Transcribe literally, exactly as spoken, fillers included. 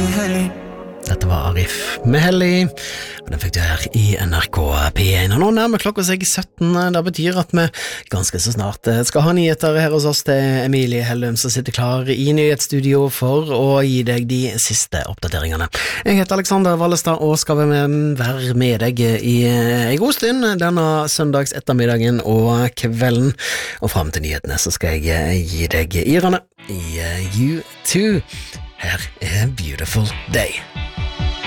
Dette var Arif med Hellig, og den fikk du her i N R K P én. Og nå nærmer klokka seg sytten, det betyr at vi ganske så snart skal ha nyheter her hos oss. Det er Emilie Hellum som sitter klar i nyhetsstudio for å gi deg de siste oppdateringene. Jeg heter Alexander Wallestad og skal være med, være med deg i en god stund denne søndags ettermiddagen og kvelden. Og frem til nyhetene så skal jeg gi deg irene i U to. Her er Beautiful Day.